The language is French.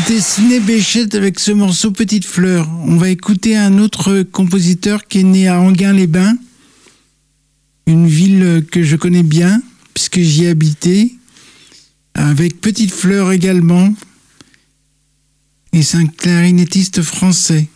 C'était Sidney Bechet avec ce morceau Petite Fleur. On va écouter un autre compositeur qui est né à Enghien-les-Bains, une ville que je connais bien puisque j'y ai habité, avec Petite Fleur également. Et c'est un clarinettiste français.